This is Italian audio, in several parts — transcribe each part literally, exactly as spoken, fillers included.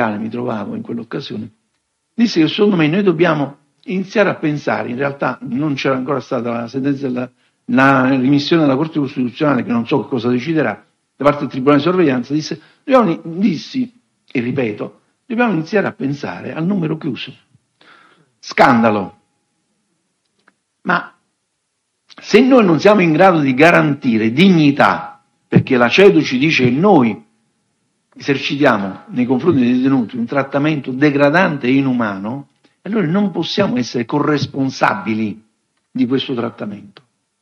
mi trovavo in quell'occasione, disse che secondo me noi dobbiamo iniziare a pensare, in realtà non c'era ancora stata la sentenza della la rimissione della Corte Costituzionale, che non so che cosa deciderà, da parte del Tribunale di Sorveglianza, disse, dobbiamo, dissi, e ripeto, dobbiamo iniziare a pensare al numero chiuso. Scandalo. Ma se noi non siamo in grado di garantire dignità, perché la CEDU ci dice che noi esercitiamo nei confronti dei detenuti un trattamento degradante e inumano, allora non possiamo essere corresponsabili di questo trattamento.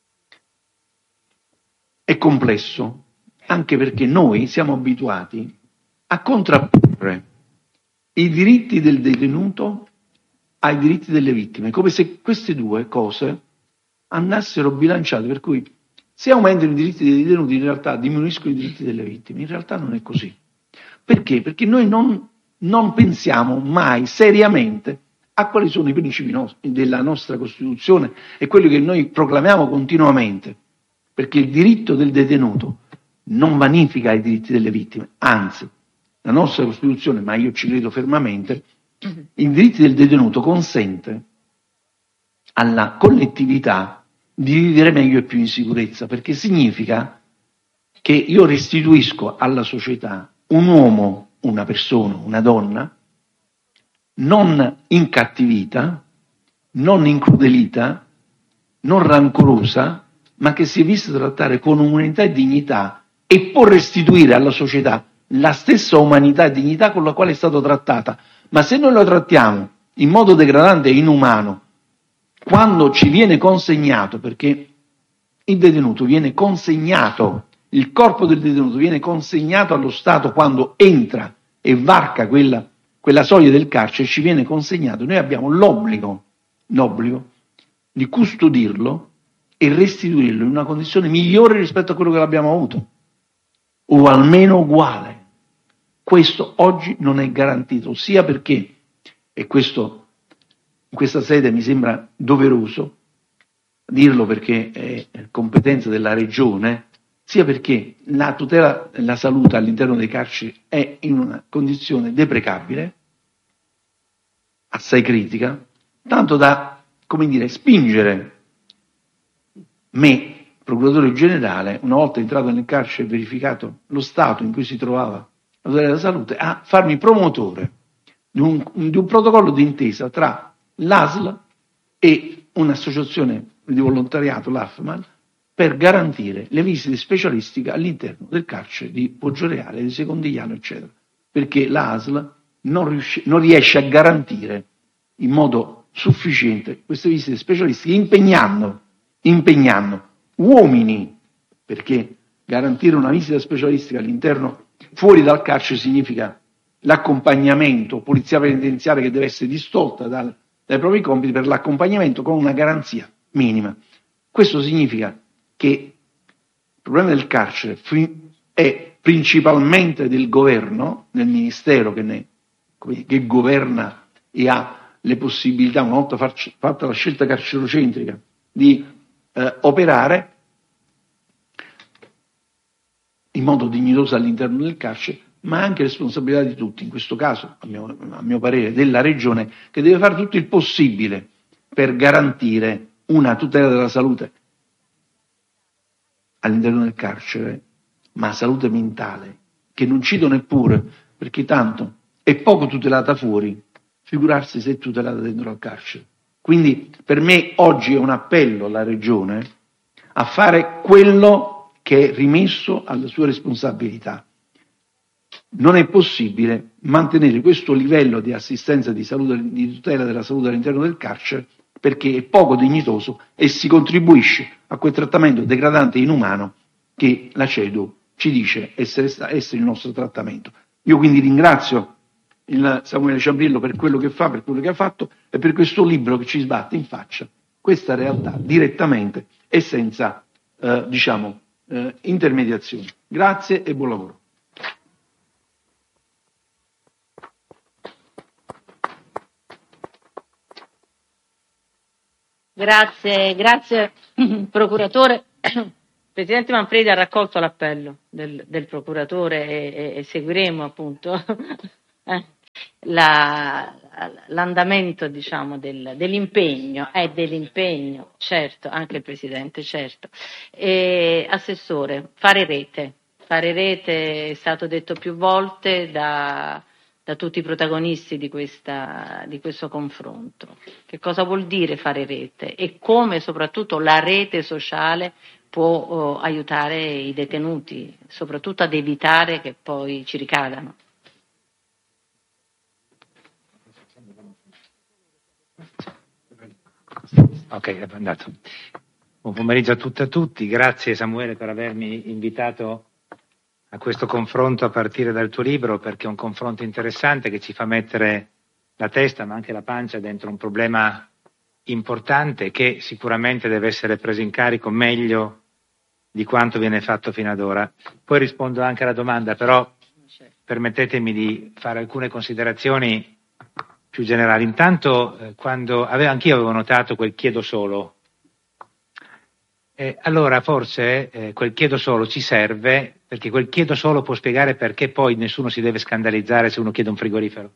È complesso, anche perché noi siamo abituati a contrapporre i diritti del detenuto ai diritti delle vittime, come se queste due cose andassero bilanciate, per cui se aumentano i diritti dei detenuti in realtà diminuiscono i diritti delle vittime. In realtà non è così. Perché? Perché noi non, non pensiamo mai seriamente a quali sono i principi no- della nostra Costituzione e quelli che noi proclamiamo continuamente. Perché il diritto del detenuto non vanifica i diritti delle vittime, anzi, la nostra Costituzione, ma io ci credo fermamente, i diritti del detenuto consente alla collettività di vivere meglio e più in sicurezza, perché significa che io restituisco alla società un uomo, una persona, una donna, non incattivita, non incrudelita, non rancorosa, ma che si è vista trattare con umanità e dignità e può restituire alla società la stessa umanità e dignità con la quale è stata trattata. Ma se noi lo trattiamo in modo degradante e inumano, quando ci viene consegnato, perché il detenuto viene consegnato, il corpo del detenuto viene consegnato allo Stato quando entra e varca quella, quella soglia del carcere, ci viene consegnato, noi abbiamo l'obbligo, l'obbligo di custodirlo e restituirlo in una condizione migliore rispetto a quello che l'abbiamo avuto, o almeno uguale. Questo oggi non è garantito, sia perché, e questo in questa sede mi sembra doveroso dirlo perché è competenza della Regione, sia perché la tutela della salute all'interno dei carceri è in una condizione deprecabile, assai critica, tanto da, come dire, spingere me, procuratore generale, una volta entrato nel carcere e verificato lo stato in cui si trovava la tutela della salute, a farmi promotore di un, di un protocollo d'intesa tra l'A S L e un'associazione di volontariato, l'A F M A L, per garantire le visite specialistiche all'interno del carcere di Poggioreale, di Secondigliano, eccetera, perché l'A S L non, riusci- non riesce a garantire in modo sufficiente queste visite specialistiche, impegnando, impegnando uomini, perché garantire una visita specialistica all'interno, fuori dal carcere, significa l'accompagnamento, polizia penitenziaria che deve essere distolta dal, dai propri compiti per l'accompagnamento con una garanzia minima. Questo significa che il problema del carcere è principalmente del governo, del ministero che, ne, che governa e ha le possibilità, una volta fatta la scelta carcerocentrica, di eh, operare in modo dignitoso all'interno del carcere, ma anche responsabilità di tutti, in questo caso, a mio, a mio parere, della Regione, che deve fare tutto il possibile per garantire una tutela della salute all'interno del carcere, ma salute mentale, che non cito neppure, perché tanto è poco tutelata fuori, figurarsi se è tutelata dentro al carcere. Quindi per me oggi è un appello alla Regione a fare quello che è rimesso alla sua responsabilità. Non è possibile mantenere questo livello di assistenza di salute, di tutela della salute all'interno del carcere, perché è poco dignitoso e si contribuisce a quel trattamento degradante e inumano che la CEDU ci dice essere, essere il nostro trattamento. Io quindi ringrazio il Samuele Ciambrillo per quello che fa, per quello che ha fatto e per questo libro che ci sbatte in faccia questa realtà direttamente e senza eh, diciamo eh, intermediazioni. Grazie e buon lavoro. Grazie, grazie procuratore. Presidente Manfredi ha raccolto l'appello del, del procuratore e, e, e seguiremo appunto. eh. la, l'andamento, diciamo, del, dell'impegno, è dell'impegno, certo, anche il Presidente, certo. E, Assessore, fare rete, fare rete è stato detto più volte da, da tutti i protagonisti di, questa, di questo confronto. Che cosa vuol dire fare rete e come soprattutto la rete sociale può oh, aiutare i detenuti, soprattutto ad evitare che poi ci ricadano. Ok, è andato. Buon pomeriggio a tutte e a tutti, grazie Samuele per avermi invitato a questo confronto a partire dal tuo libro, perché è un confronto interessante che ci fa mettere la testa ma anche la pancia dentro un problema importante che sicuramente deve essere preso in carico meglio di quanto viene fatto fino ad ora. Poi rispondo anche alla domanda, però permettetemi di fare alcune considerazioni più generali. Intanto, eh, quando avevo, anch'io avevo notato quel chiedo solo, eh, allora forse eh, quel chiedo solo ci serve, perché quel chiedo solo può spiegare perché poi nessuno si deve scandalizzare se uno chiede un frigorifero.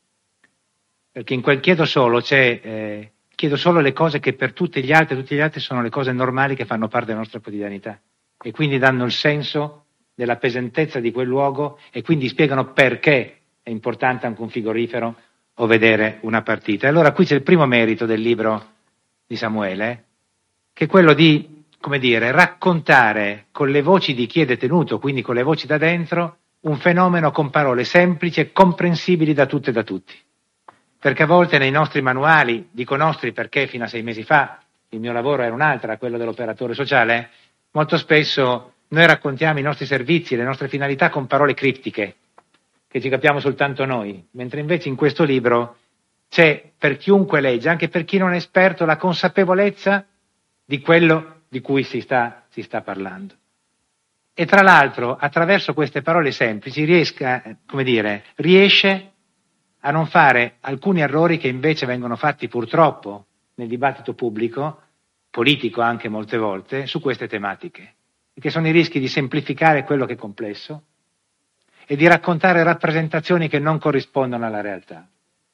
Perché in quel chiedo solo c'è, eh, chiedo solo le cose che per tutti gli altri, tutti gli altri sono le cose normali che fanno parte della nostra quotidianità e quindi danno il senso della pesantezza di quel luogo e quindi spiegano perché è importante anche un frigorifero o vedere una partita. E allora qui c'è il primo merito del libro di Samuele, che è quello di, come dire, raccontare con le voci di chi è detenuto, quindi con le voci da dentro, un fenomeno con parole semplici e comprensibili da tutte e da tutti. Perché a volte nei nostri manuali, dico nostri perché fino a sei mesi fa il mio lavoro era un'altra, quello dell'operatore sociale, molto spesso noi raccontiamo i nostri servizi, le nostre finalità con parole criptiche, che ci capiamo soltanto noi, mentre invece in questo libro c'è per chiunque legge, anche per chi non è esperto, la consapevolezza di quello di cui si sta, si sta parlando. E tra l'altro, attraverso queste parole semplici, riesca, come dire, riesce a non fare alcuni errori che invece vengono fatti purtroppo nel dibattito pubblico, politico anche molte volte, su queste tematiche, che sono i rischi di semplificare quello che è complesso e di raccontare rappresentazioni che non corrispondono alla realtà.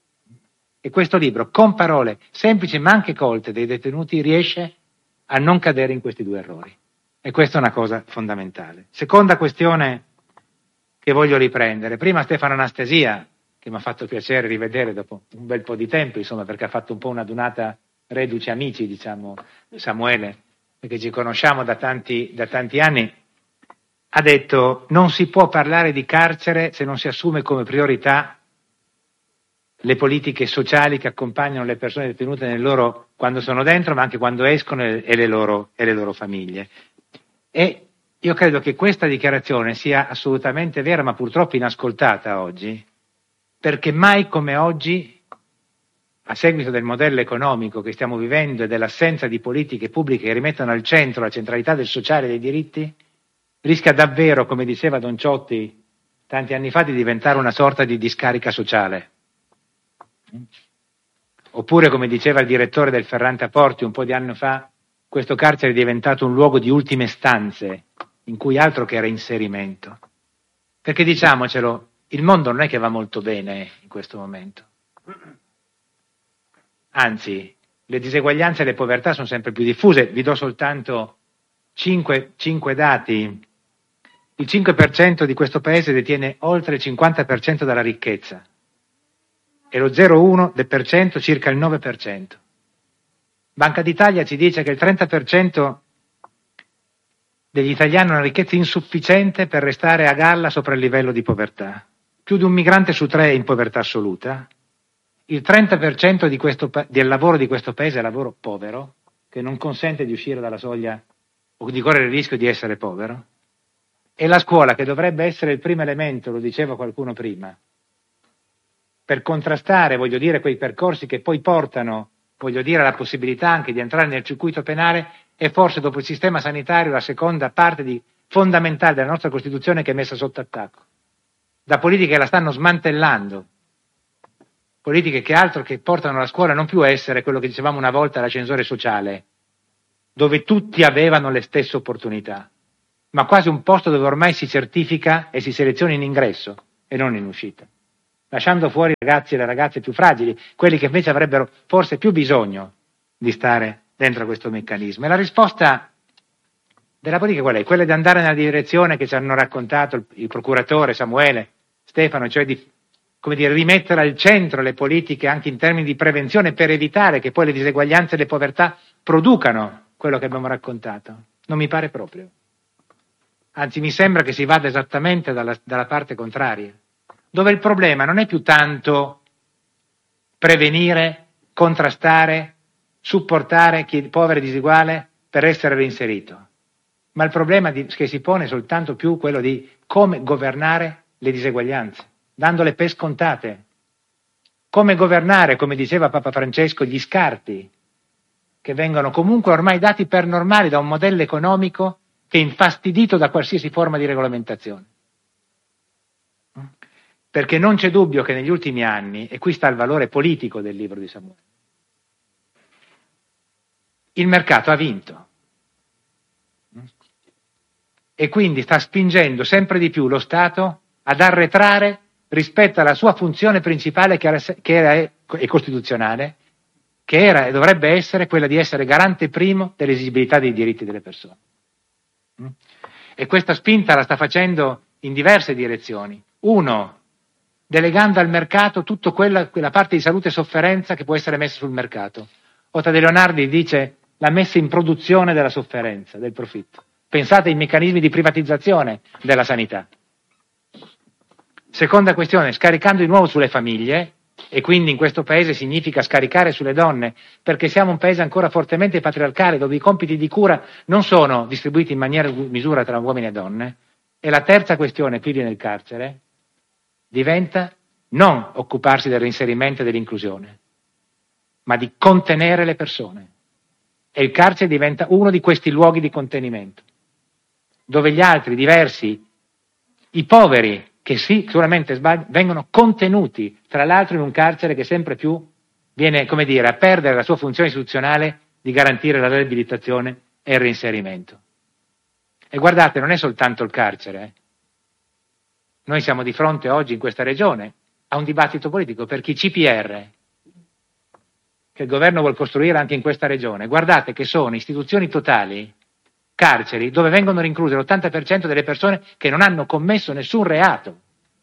E questo libro, con parole semplici ma anche colte dei detenuti, riesce a non cadere in questi due errori. E questa è una cosa fondamentale. Seconda questione che voglio riprendere. Prima Stefano Anastasia, che mi ha fatto piacere rivedere dopo un bel po' di tempo, insomma, perché ha fatto un po' una donata reduce amici, diciamo, Samuele, perché ci conosciamo da tanti, da tanti anni, ha detto non si può parlare di carcere se non si assume come priorità le politiche sociali che accompagnano le persone detenute nel loro, quando sono dentro, ma anche quando escono e, e, le loro, e le loro famiglie. E io credo che questa dichiarazione sia assolutamente vera, ma purtroppo inascoltata oggi, perché mai come oggi, a seguito del modello economico che stiamo vivendo e dell'assenza di politiche pubbliche che rimettano al centro la centralità del sociale e dei diritti, rischia davvero, come diceva Don Ciotti tanti anni fa, di diventare una sorta di discarica sociale. Oppure, come diceva il direttore del Ferrante a Porti un po' di anni fa, questo carcere è diventato un luogo di ultime stanze, in cui altro che reinserimento. Perché diciamocelo, il mondo non è che va molto bene in questo momento. Anzi, le diseguaglianze e le povertà sono sempre più diffuse. Vi do soltanto cinque, cinque dati. Il cinque per cento di questo paese detiene oltre il cinquanta per cento della ricchezza e lo zero virgola uno per cento circa il nove per cento. Banca d'Italia ci dice che il trenta per cento degli italiani ha una ricchezza insufficiente per restare a galla sopra il livello di povertà. Più di un migrante su tre è in povertà assoluta. Il trenta per cento di questo, del lavoro di questo paese è lavoro povero, che non consente di uscire dalla soglia o di correre il rischio di essere povero. E la scuola, che dovrebbe essere il primo elemento, lo diceva qualcuno prima, per contrastare, voglio dire, quei percorsi che poi portano, voglio dire, alla possibilità anche di entrare nel circuito penale, è forse dopo il sistema sanitario la seconda parte di, fondamentale della nostra Costituzione che è messa sotto attacco. Da politiche che la stanno smantellando, politiche che altro che portano la scuola non più a essere quello che dicevamo una volta l'ascensore sociale, dove tutti avevano le stesse opportunità, ma quasi un posto dove ormai si certifica e si seleziona in ingresso e non in uscita. lasciando fuori i ragazzi e le ragazze più fragili, quelli che invece avrebbero forse più bisogno di stare dentro questo meccanismo. E la risposta della politica qual è? Quella di andare nella direzione che ci hanno raccontato il, il procuratore Samuele Stefano, cioè di, come dire, rimettere al centro le politiche anche in termini di prevenzione per evitare che poi le diseguaglianze e le povertà producano quello che abbiamo raccontato. Non mi pare proprio. Anzi, mi sembra che si vada esattamente dalla, dalla parte contraria, dove il problema non è più tanto prevenire, contrastare, supportare chi è povero e diseguale per essere reinserito, ma il problema di, che si pone è soltanto più quello di come governare le diseguaglianze, dandole per scontate. Come governare, come diceva Papa Francesco, gli scarti, che vengono comunque ormai dati per normali da un modello economico che è infastidito da qualsiasi forma di regolamentazione. Perché non c'è dubbio che negli ultimi anni, e qui sta il valore politico del libro di Samuele, il mercato ha vinto. E quindi sta spingendo sempre di più lo Stato ad arretrare rispetto alla sua funzione principale che era, che era è costituzionale, che era e dovrebbe essere quella di essere garante primo dell'esigibilità dei diritti delle persone. E questa spinta la sta facendo in diverse direzioni. Uno, delegando al mercato tutta quella, quella parte di salute e sofferenza che può essere messa sul mercato. Otta De Leonardi dice la messa in produzione della sofferenza, del profitto. Pensate ai meccanismi di privatizzazione della sanità. Seconda questione, scaricando di nuovo sulle famiglie, e quindi in questo paese significa scaricare sulle donne, perché siamo un paese ancora fortemente patriarcale, dove i compiti di cura non sono distribuiti in maniera misura tra uomini e donne. E la terza questione, qui nel carcere, diventa non occuparsi del reinserimento e dell'inclusione, ma di contenere le persone. E il carcere diventa uno di questi luoghi di contenimento, dove gli altri, diversi, i poveri, che sì, sicuramente sbagliano, vengono contenuti, tra l'altro in un carcere che sempre più viene, come dire, a perdere la sua funzione istituzionale di garantire la riabilitazione e il reinserimento. E guardate, non è soltanto il carcere. Eh. Noi siamo di fronte oggi in questa regione a un dibattito politico perché i C P R, che il governo vuole costruire anche in questa regione, guardate che sono istituzioni totali, carceri, dove vengono rinchiuse l'ottanta per cento delle persone che non hanno commesso nessun reato.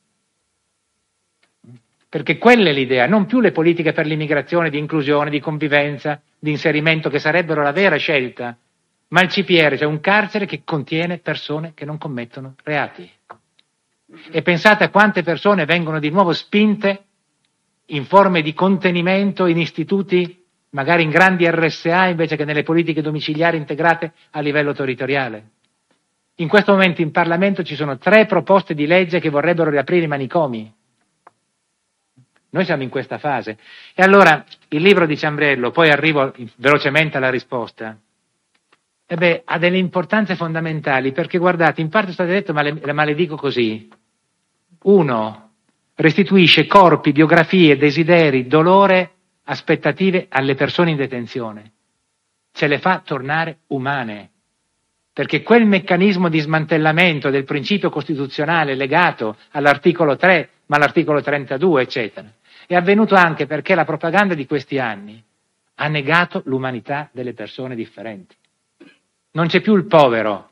Perché quella è l'idea, non più le politiche per l'immigrazione, di inclusione, di convivenza, di inserimento, che sarebbero la vera scelta, ma il C P R, cioè un carcere che contiene persone che non commettono reati. E pensate a quante persone vengono di nuovo spinte in forme di contenimento in istituti, magari in grandi R S A invece che nelle politiche domiciliari integrate a livello territoriale. In questo momento in Parlamento ci sono tre proposte di legge che vorrebbero riaprire i manicomi. Noi siamo in questa fase. E allora il libro di Ciambriello, poi arrivo velocemente alla risposta, e beh, ha delle importanze fondamentali, perché guardate, in parte è stato detto, ma le, ma le dico così. Uno, restituisce corpi, biografie, desideri, dolore, aspettative alle persone in detenzione. Ce le fa tornare umane. Perché quel meccanismo di smantellamento del principio costituzionale legato all'articolo tre, ma all'articolo trentadue, eccetera, è avvenuto anche perché la propaganda di questi anni ha negato l'umanità delle persone differenti. Non c'è più il povero,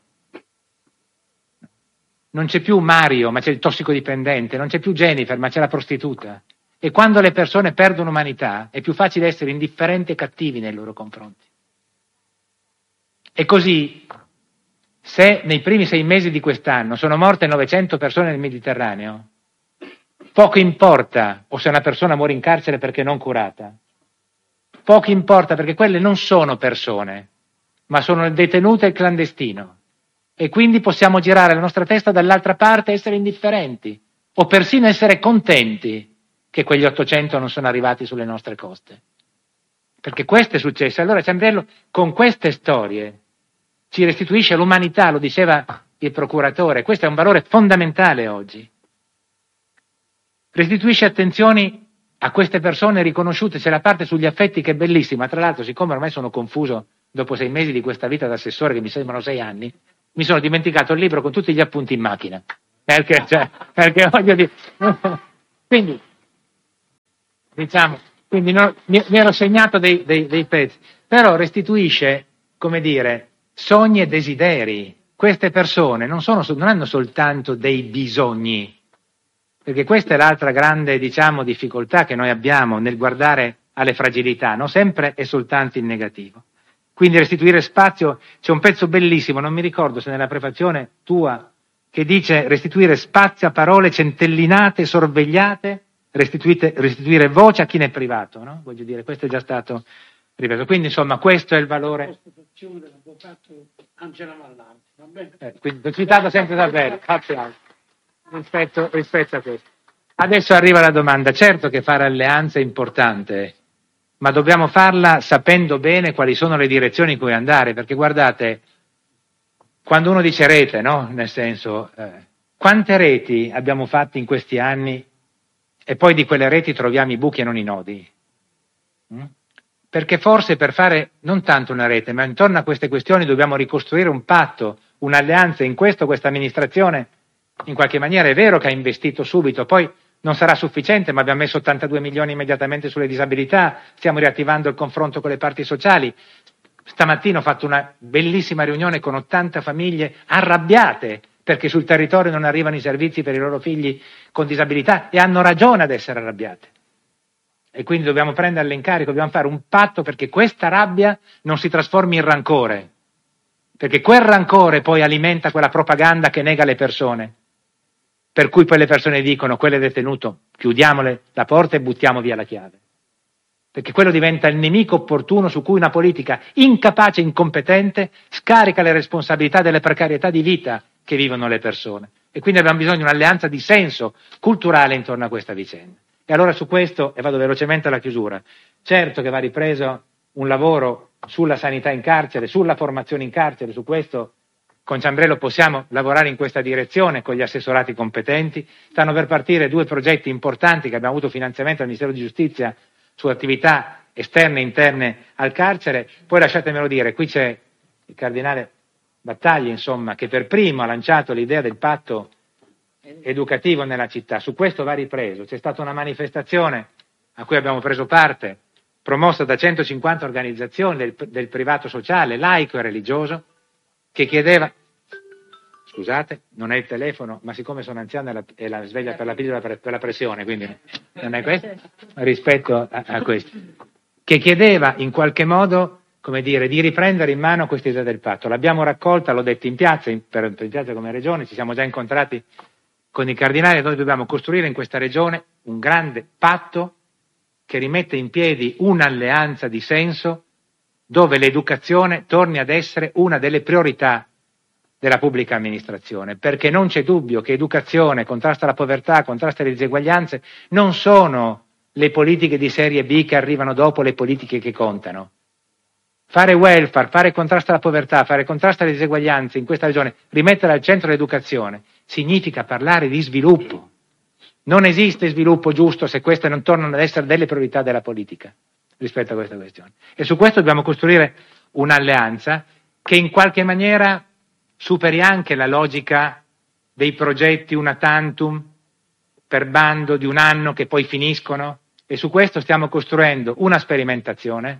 non c'è più Mario, ma c'è il tossicodipendente, non c'è più Jennifer, ma c'è la prostituta. E quando le persone perdono umanità è più facile essere indifferenti e cattivi nei loro confronti. E così, se nei primi sei mesi di quest'anno sono morte novecento persone nel Mediterraneo, poco importa o se una persona muore in carcere perché non curata. Poco importa perché quelle non sono persone, ma sono il detenuto e il clandestino. E quindi possiamo girare la nostra testa dall'altra parte e essere indifferenti, o persino essere contenti che quegli ottocento non sono arrivati sulle nostre coste. Perché questo è successo. Allora Ciambriello con queste storie ci restituisce l'umanità, lo diceva il procuratore, questo è un valore fondamentale oggi. Restituisce attenzioni a queste persone riconosciute, c'è la parte sugli affetti che è bellissima, tra l'altro siccome ormai sono confuso dopo sei mesi di questa vita d'assessore che mi sembrano sei anni, mi sono dimenticato il libro con tutti gli appunti in macchina, perché, cioè, perché voglio dire, quindi diciamo, quindi no, mi, mi ero segnato dei, dei, dei pezzi, però restituisce, come dire, sogni e desideri. Queste persone non, sono, non hanno soltanto dei bisogni, perché questa è l'altra grande, diciamo, difficoltà che noi abbiamo nel guardare alle fragilità, non sempre è soltanto il negativo. Quindi restituire spazio, c'è un pezzo bellissimo, non mi ricordo se nella prefazione tua, che dice restituire spazio a parole centellinate, sorvegliate, restituire voce a chi ne è privato, no? Voglio dire, questo è già stato ripeto. Quindi insomma questo è il valore. La Costituzione dell'avvocato Angela Mallanti, va bene? Eh, quindi ho citato sempre da bene, rispetto, rispetto a questo. Adesso arriva la domanda, certo che fare alleanza è importante, ma dobbiamo farla sapendo bene quali sono le direzioni in cui andare, perché guardate, quando uno dice rete, no? Nel senso, eh, quante reti abbiamo fatto in questi anni e poi di quelle reti troviamo i buchi e non i nodi? Mm? Perché forse per fare non tanto una rete, ma intorno a queste questioni dobbiamo ricostruire un patto, un'alleanza. In questo questa amministrazione in qualche maniera è vero che ha investito subito, poi non sarà sufficiente, ma abbiamo messo ottantadue milioni immediatamente sulle disabilità, stiamo riattivando il confronto con le parti sociali. Stamattina ho fatto una bellissima riunione con ottanta famiglie arrabbiate perché sul territorio non arrivano i servizi per i loro figli con disabilità e hanno ragione ad essere arrabbiate. E quindi dobbiamo prenderle in carico, dobbiamo fare un patto perché questa rabbia non si trasformi in rancore, perché quel rancore poi alimenta quella propaganda che nega le persone, per cui poi le persone dicono, quello è detenuto, chiudiamole la porta e buttiamo via la chiave. Perché quello diventa il nemico opportuno su cui una politica incapace e incompetente scarica le responsabilità delle precarietà di vita che vivono le persone. E quindi abbiamo bisogno di un'alleanza di senso culturale intorno a questa vicenda. E allora su questo, e vado velocemente alla chiusura, certo che va ripreso un lavoro sulla sanità in carcere, sulla formazione in carcere, su questo con Ciambrello possiamo lavorare in questa direzione con gli assessorati competenti, stanno per partire due progetti importanti che abbiamo avuto finanziamento dal Ministero di Giustizia su attività esterne e interne al carcere. Poi lasciatemelo dire, qui c'è il cardinale Battaglia, insomma, che per primo ha lanciato l'idea del patto educativo nella città. Su questo va ripreso. C'è stata una manifestazione a cui abbiamo preso parte, promossa da centocinquanta organizzazioni del, del privato sociale, laico e religioso, che chiedeva, scusate, non è il telefono, ma siccome sono anziano è la, è la sveglia per la pillola per, per la pressione, quindi non è questo, rispetto a, a questo, che chiedeva in qualche modo, come dire, di riprendere in mano questa idea del patto. L'abbiamo raccolta, l'ho detto in piazza, in, per, in piazza come regione, ci siamo già incontrati con i cardinali, noi dobbiamo costruire in questa regione un grande patto che rimette in piedi un'alleanza di senso dove l'educazione torni ad essere una delle priorità della pubblica amministrazione, perché non c'è dubbio che educazione, contrasto alla povertà, contrasto alle diseguaglianze non sono le politiche di serie B che arrivano dopo le politiche che contano. Fare welfare, fare contrasto alla povertà, fare contrasto alle diseguaglianze in questa regione, rimettere al centro l'educazione, significa parlare di sviluppo. Non esiste sviluppo giusto se queste non tornano ad essere delle priorità della politica rispetto a questa questione. E su questo dobbiamo costruire un'alleanza che in qualche maniera superi anche la logica dei progetti una tantum per bando di un anno che poi finiscono, e su questo stiamo costruendo una sperimentazione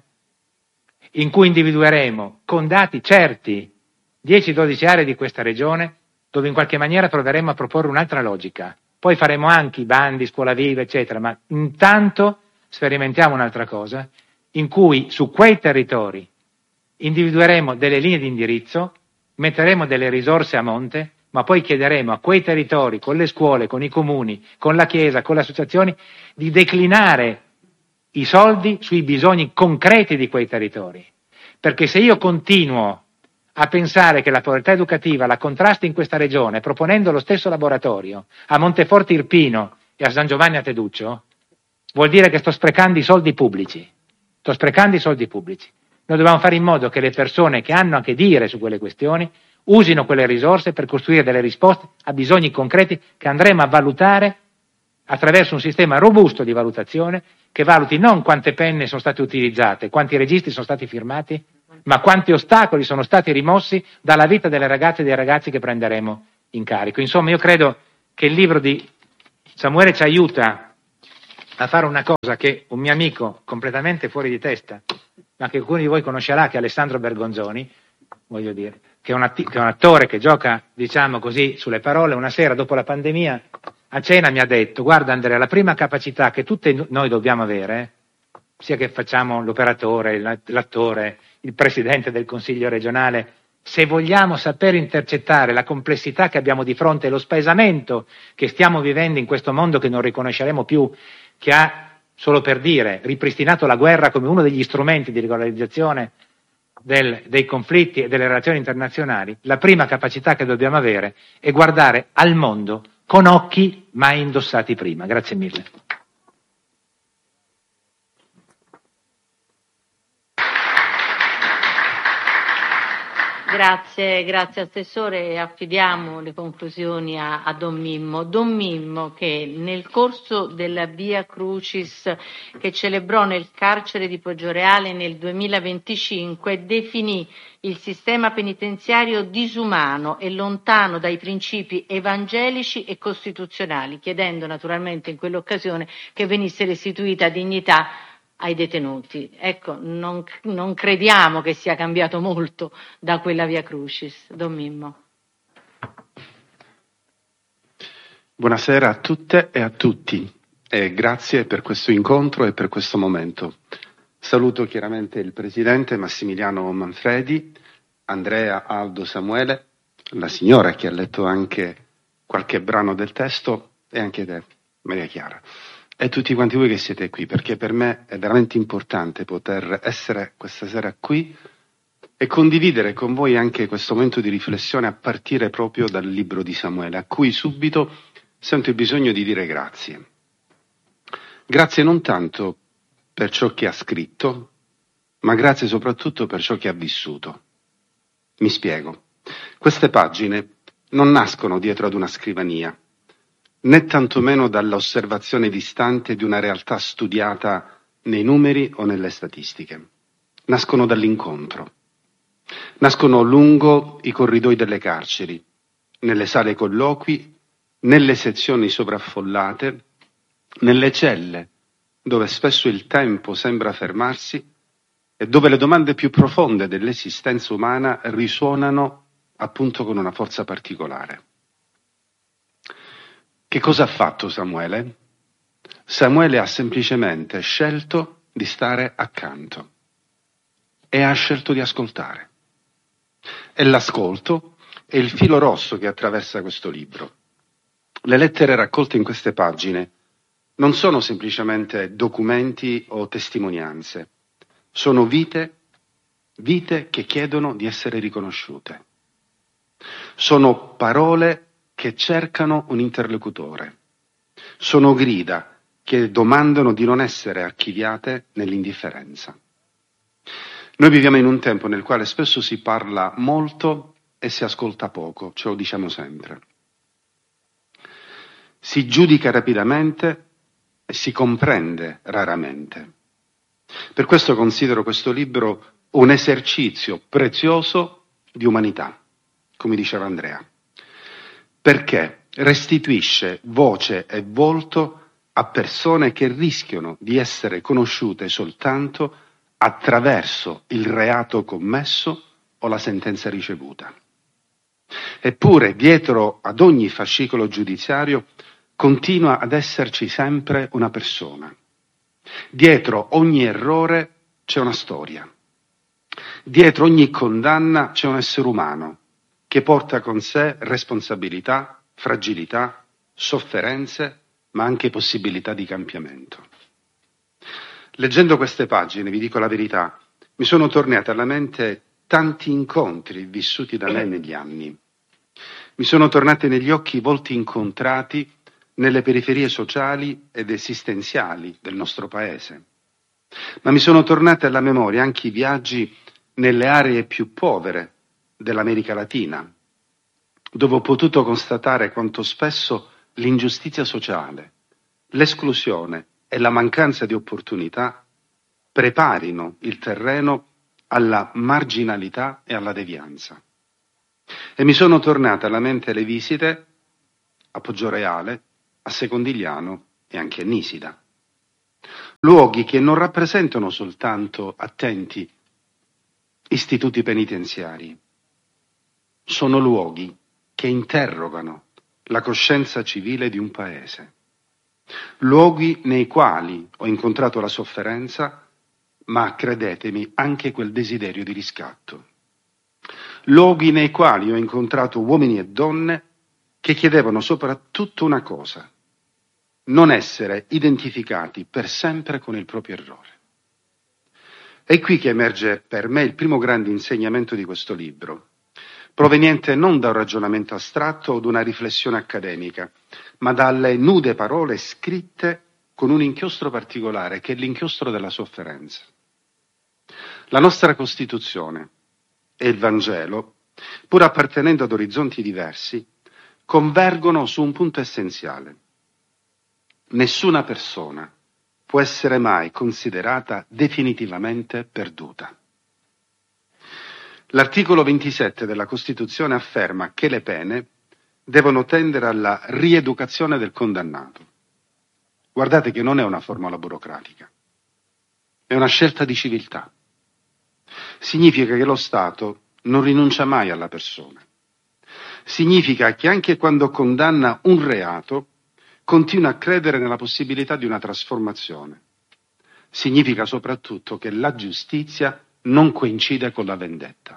in cui individueremo con dati certi dieci dodici aree di questa regione dove in qualche maniera proveremo a proporre un'altra logica. Poi faremo anche i bandi, scuola viva, eccetera, ma intanto sperimentiamo un'altra cosa in cui su quei territori individueremo delle linee di indirizzo, metteremo delle risorse a monte, ma poi chiederemo a quei territori, con le scuole, con i comuni, con la Chiesa, con le associazioni, di declinare i soldi sui bisogni concreti di quei territori. Perché se io continuo a pensare che la povertà educativa la contrasti in questa regione, proponendo lo stesso laboratorio a Monteforte Irpino e a San Giovanni a Teduccio, vuol dire che sto sprecando i soldi pubblici. Sto sprecando i soldi pubblici. Noi dobbiamo fare in modo che le persone che hanno a che dire su quelle questioni usino quelle risorse per costruire delle risposte a bisogni concreti che andremo a valutare attraverso un sistema robusto di valutazione che valuti non quante penne sono state utilizzate, quanti registri sono stati firmati, ma quanti ostacoli sono stati rimossi dalla vita delle ragazze e dei ragazzi che prenderemo in carico. Insomma, io credo che il libro di Samuele ci aiuta a fare una cosa che un mio amico completamente fuori di testa, ma che alcuni di voi conoscerà, che è Alessandro Bergonzoni, voglio dire, che è, un atti- che è un attore che gioca, diciamo così, sulle parole. Una sera dopo la pandemia a cena mi ha detto: guarda Andrea, la prima capacità che tutti noi dobbiamo avere, sia che facciamo l'operatore, l'attore, il presidente del consiglio regionale, se vogliamo saper intercettare la complessità che abbiamo di fronte e lo spaesamento che stiamo vivendo in questo mondo che non riconosceremo più, che ha, solo per dire, ripristinato la guerra come uno degli strumenti di regolarizzazione del, dei conflitti e delle relazioni internazionali, la prima capacità che dobbiamo avere è guardare al mondo con occhi mai indossati prima. Grazie mille. Grazie, grazie Assessore, e affidiamo le conclusioni a, a Don Mimmo. Don Mimmo, che nel corso della Via Crucis che celebrò nel carcere di Poggioreale nel duemilaventicinque definì il sistema penitenziario disumano e lontano dai principi evangelici e costituzionali, chiedendo naturalmente in quell'occasione che venisse restituita dignità ai detenuti. Ecco, non, non crediamo che sia cambiato molto da quella Via Crucis. Don Mimmo. Buonasera a tutte e a tutti e grazie per questo incontro e per questo momento. Saluto chiaramente il Presidente Massimiliano Manfredi, Andrea, Aldo, Samuele, la signora che ha letto anche qualche brano del testo e anche te, Maria Chiara. E tutti quanti voi che siete qui, perché per me è veramente importante poter essere questa sera qui e condividere con voi anche questo momento di riflessione a partire proprio dal libro di Samuele, a cui subito sento il bisogno di dire grazie. Grazie non tanto per ciò che ha scritto, ma grazie soprattutto per ciò che ha vissuto. Mi spiego. Queste pagine non nascono dietro ad una scrivania, né tantomeno dall'osservazione distante di una realtà studiata nei numeri o nelle statistiche. Nascono dall'incontro. Nascono lungo i corridoi delle carceri, nelle sale colloqui, nelle sezioni sovraffollate, nelle celle, dove spesso il tempo sembra fermarsi e dove le domande più profonde dell'esistenza umana risuonano appunto con una forza particolare. Che cosa ha fatto Samuele? Samuele ha semplicemente scelto di stare accanto e ha scelto di ascoltare. E l'ascolto è il filo rosso che attraversa questo libro. Le lettere raccolte in queste pagine non sono semplicemente documenti o testimonianze, sono vite, vite che chiedono di essere riconosciute. Sono parole che cercano un interlocutore. Sono grida che domandano di non essere archiviate nell'indifferenza. Noi viviamo in un tempo nel quale spesso si parla molto e si ascolta poco, ce lo diciamo sempre. Si giudica rapidamente e si comprende raramente. Per questo considero questo libro un esercizio prezioso di umanità, come diceva Andrea. Perché restituisce voce e volto a persone che rischiano di essere conosciute soltanto attraverso il reato commesso o la sentenza ricevuta. Eppure, dietro ad ogni fascicolo giudiziario continua ad esserci sempre una persona. Dietro ogni errore c'è una storia. Dietro ogni condanna c'è un essere umano che porta con sé responsabilità, fragilità, sofferenze, ma anche possibilità di cambiamento. Leggendo queste pagine, vi dico la verità, mi sono tornati alla mente tanti incontri vissuti da me negli anni. Mi sono tornati negli occhi volti incontrati nelle periferie sociali ed esistenziali del nostro paese. Ma mi sono tornati alla memoria anche i viaggi nelle aree più povere dell'America Latina, dove ho potuto constatare quanto spesso l'ingiustizia sociale, l'esclusione e la mancanza di opportunità preparino il terreno alla marginalità e alla devianza. E mi sono tornate alla mente le visite a Poggioreale, a Secondigliano e anche a Nisida. luoghi che non rappresentano soltanto, attenti, istituti penitenziari, sono luoghi che interrogano la coscienza civile di un paese, luoghi nei quali ho incontrato la sofferenza, ma credetemi anche quel desiderio di riscatto, luoghi nei quali ho incontrato uomini e donne che chiedevano soprattutto una cosa: non essere identificati per sempre con il proprio errore. È qui che emerge per me il primo grande insegnamento di questo libro, proveniente non da un ragionamento astratto o da una riflessione accademica, ma dalle nude parole scritte con un inchiostro particolare, che è l'inchiostro della sofferenza. La nostra Costituzione e il Vangelo, pur appartenendo ad orizzonti diversi, convergono su un punto essenziale. Nessuna persona può essere mai considerata definitivamente perduta. L'articolo ventisette della Costituzione afferma che le pene devono tendere alla rieducazione del condannato. Guardate che non è una formula burocratica, è una scelta di civiltà. Significa che lo Stato non rinuncia mai alla persona. Significa che anche quando condanna un reato continua a credere nella possibilità di una trasformazione. Significa soprattutto che la giustizia non coincide con la vendetta.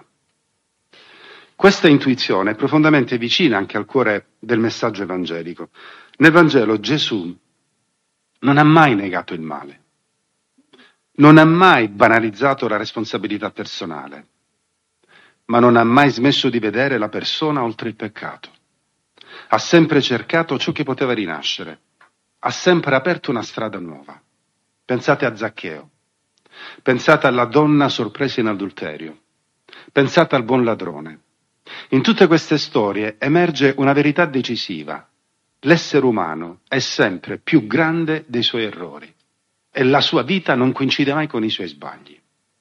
Questa intuizione è profondamente vicina anche al cuore del messaggio evangelico. Nel Vangelo Gesù non ha mai negato il male, non ha mai banalizzato la responsabilità personale, ma non ha mai smesso di vedere la persona oltre il peccato. Ha sempre cercato ciò che poteva rinascere, ha sempre aperto una strada nuova. Pensate a Zaccheo, pensate alla donna sorpresa in adulterio, pensate al buon ladrone. In tutte queste storie emerge una verità decisiva: l'essere umano è sempre più grande dei suoi errori e la sua vita non coincide mai con i suoi sbagli.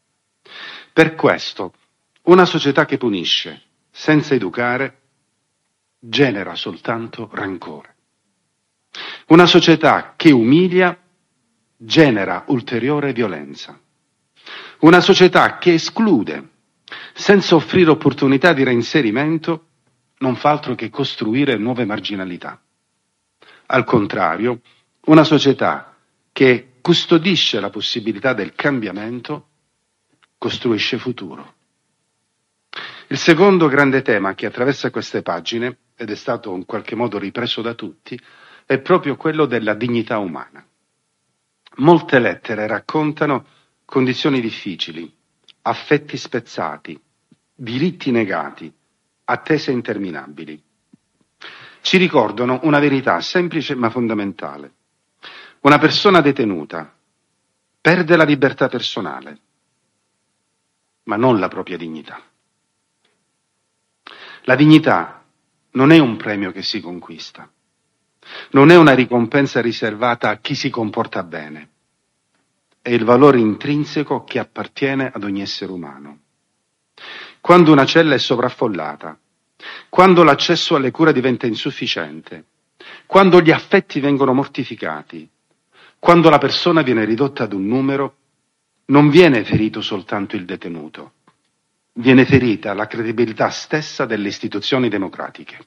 Per questo, una società che punisce senza educare genera soltanto rancore. Una società che umilia genera ulteriore violenza. Una società che esclude senza offrire opportunità di reinserimento non fa altro che costruire nuove marginalità. Al contrario, una società che custodisce la possibilità del cambiamento costruisce futuro. Il secondo grande tema che attraversa queste pagine, ed è stato in qualche modo ripreso da tutti, è proprio quello della dignità umana. Molte lettere raccontano condizioni difficili, affetti spezzati, diritti negati, attese interminabili. Ci ricordano una verità semplice ma fondamentale. Una persona detenuta perde la libertà personale, ma non la propria dignità. La dignità non è un premio che si conquista, non è una ricompensa riservata a chi si comporta bene, è il valore intrinseco che appartiene ad ogni essere umano. Quando una cella è sovraffollata, quando l'accesso alle cure diventa insufficiente, quando gli affetti vengono mortificati, quando la persona viene ridotta ad un numero, non viene ferito soltanto il detenuto, viene ferita la credibilità stessa delle istituzioni democratiche.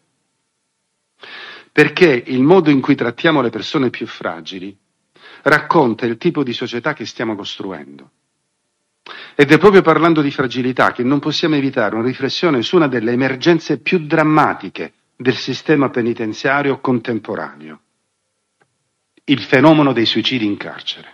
Perché il modo in cui trattiamo le persone più fragili racconta il tipo di società che stiamo costruendo. Ed è proprio parlando di fragilità che non possiamo evitare una riflessione su una delle emergenze più drammatiche del sistema penitenziario contemporaneo: il fenomeno dei suicidi in carcere.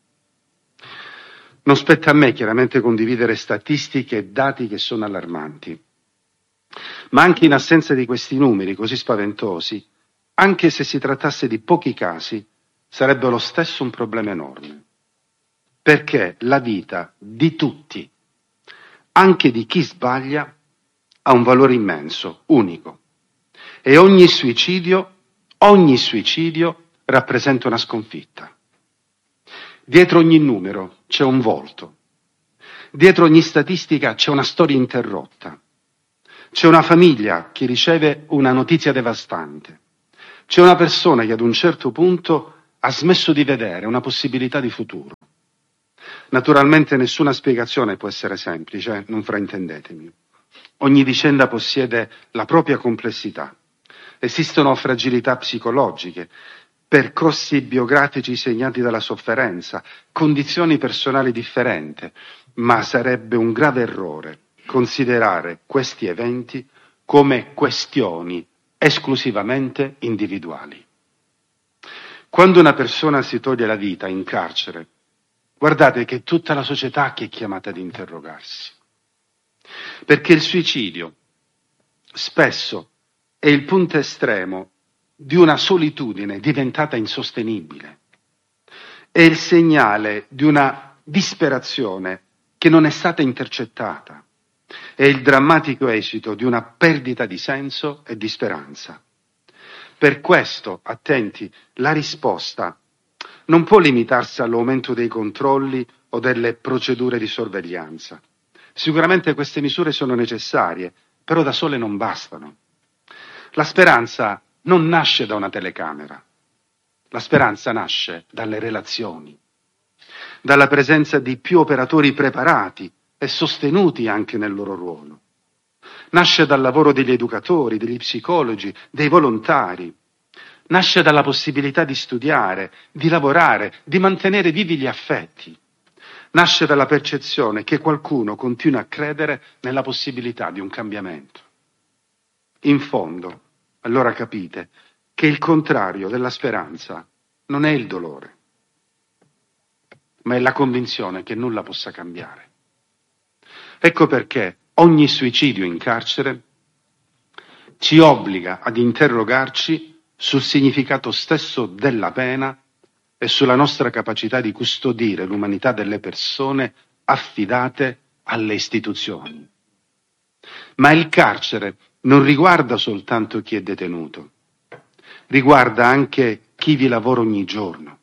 Non spetta a me chiaramente condividere statistiche e dati che sono allarmanti, ma anche in assenza di questi numeri così spaventosi, anche se si trattasse di pochi casi, sarebbe lo stesso un problema enorme. Perché la vita di tutti, anche di chi sbaglia, ha un valore immenso, unico. E ogni suicidio, ogni suicidio rappresenta una sconfitta. Dietro ogni numero c'è un volto. Dietro ogni statistica c'è una storia interrotta. C'è una famiglia che riceve una notizia devastante. C'è una persona che ad un certo punto ha smesso di vedere una possibilità di futuro. Naturalmente nessuna spiegazione può essere semplice, non fraintendetemi. Ogni vicenda possiede la propria complessità. Esistono fragilità psicologiche, percorsi biografici segnati dalla sofferenza, condizioni personali differenti, ma sarebbe un grave errore considerare questi eventi come questioni esclusivamente individuali. Quando una persona si toglie la vita in carcere, guardate che è tutta la società che è chiamata ad interrogarsi. Perché il suicidio spesso è il punto estremo di una solitudine diventata insostenibile. È il segnale di una disperazione che non è stata intercettata. È il drammatico esito di una perdita di senso e di speranza. Per questo, attenti, la risposta non può limitarsi all'aumento dei controlli o delle procedure di sorveglianza. Sicuramente queste misure sono necessarie, però da sole non bastano. La speranza non nasce da una telecamera. La speranza nasce dalle relazioni, dalla presenza di più operatori preparati e sostenuti anche nel loro ruolo. Nasce dal lavoro degli educatori, degli psicologi, dei volontari. Nasce dalla possibilità di studiare, di lavorare, di mantenere vivi gli affetti. Nasce dalla percezione che qualcuno continua a credere nella possibilità di un cambiamento. In fondo, allora capite che il contrario della speranza non è il dolore, ma è la convinzione che nulla possa cambiare. Ecco perché ogni suicidio in carcere ci obbliga ad interrogarci sul significato stesso della pena e sulla nostra capacità di custodire l'umanità delle persone affidate alle istituzioni. Ma il carcere non riguarda soltanto chi è detenuto, riguarda anche chi vi lavora ogni giorno.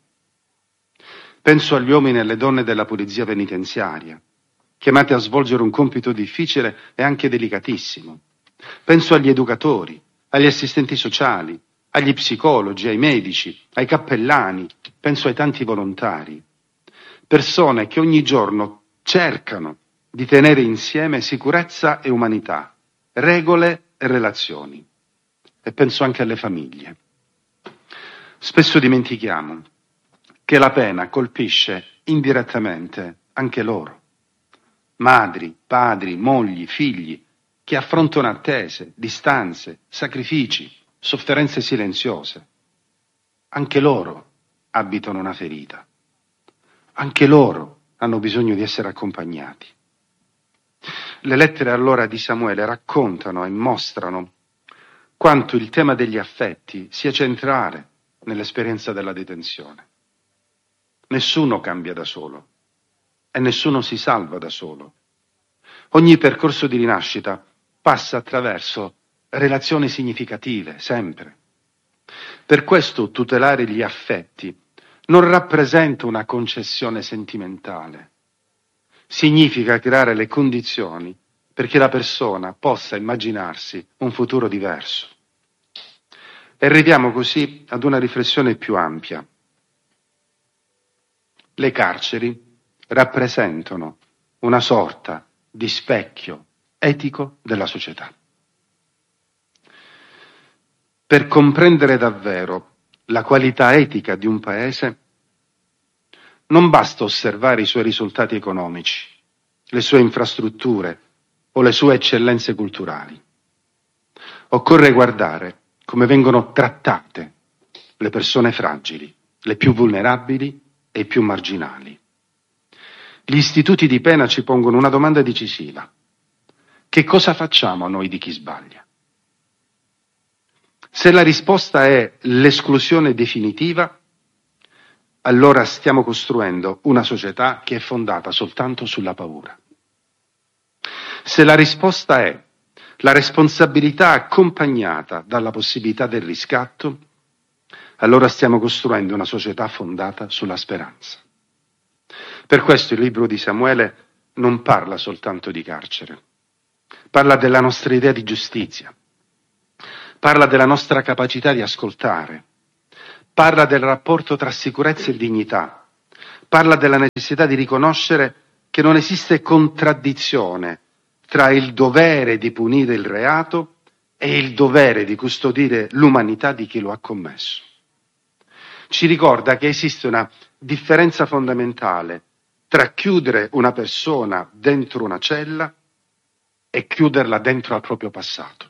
Penso agli uomini e alle donne della polizia penitenziaria, chiamati a svolgere un compito difficile e anche delicatissimo. Penso agli educatori, agli assistenti sociali, agli psicologi, ai medici, ai cappellani, penso ai tanti volontari. Persone che ogni giorno cercano di tenere insieme sicurezza e umanità, regole e relazioni. E penso anche alle famiglie. Spesso dimentichiamo che la pena colpisce indirettamente anche loro. Madri, padri, mogli, figli, che affrontano attese, distanze, sacrifici, sofferenze silenziose. Anche loro abitano una ferita. Anche loro hanno bisogno di essere accompagnati. Le lettere allora di Samuele raccontano e mostrano quanto il tema degli affetti sia centrale nell'esperienza della detenzione. Nessuno cambia da solo e nessuno si salva da solo. Ogni percorso di rinascita passa attraverso relazioni significative, sempre. Per questo tutelare gli affetti non rappresenta una concessione sentimentale. Significa creare le condizioni perché la persona possa immaginarsi un futuro diverso. E arriviamo così ad una riflessione più ampia. Le carceri rappresentano una sorta di specchio etico della società. Per comprendere davvero la qualità etica di un paese, non basta osservare i suoi risultati economici, le sue infrastrutture o le sue eccellenze culturali. Occorre guardare come vengono trattate le persone fragili, le più vulnerabili e i più marginali. Gli istituti di pena ci pongono una domanda decisiva. Che cosa facciamo noi di chi sbaglia? Se la risposta è l'esclusione definitiva, allora stiamo costruendo una società che è fondata soltanto sulla paura. Se la risposta è la responsabilità accompagnata dalla possibilità del riscatto, allora stiamo costruendo una società fondata sulla speranza. Per questo il libro di Samuele non parla soltanto di carcere, parla della nostra idea di giustizia, parla della nostra capacità di ascoltare, parla del rapporto tra sicurezza e dignità, parla della necessità di riconoscere che non esiste contraddizione tra il dovere di punire il reato e il dovere di custodire l'umanità di chi lo ha commesso. Ci ricorda che esiste una differenza fondamentale tra chiudere una persona dentro una cella e chiuderla dentro al proprio passato.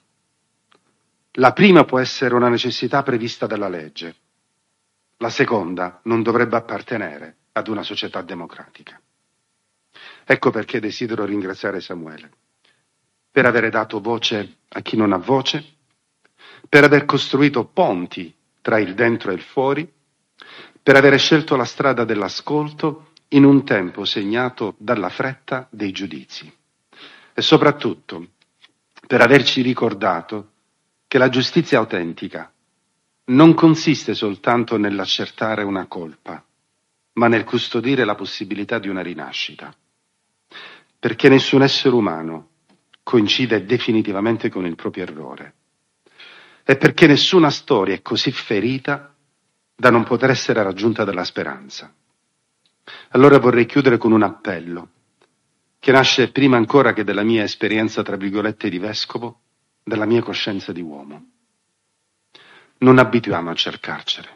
La prima può essere una necessità prevista dalla legge, la seconda non dovrebbe appartenere ad una società democratica. Ecco perché desidero ringraziare Samuele per aver dato voce a chi non ha voce, per aver costruito ponti tra il dentro e il fuori, per aver scelto la strada dell'ascolto in un tempo segnato dalla fretta dei giudizi e soprattutto per averci ricordato che la giustizia autentica non consiste soltanto nell'accertare una colpa, ma nel custodire la possibilità di una rinascita, perché nessun essere umano coincide definitivamente con il proprio errore e perché nessuna storia è così ferita da non poter essere raggiunta dalla speranza. Allora vorrei chiudere con un appello che nasce prima ancora che della mia esperienza, tra virgolette, di vescovo, della mia coscienza di uomo. Non abituiamoci al carcere,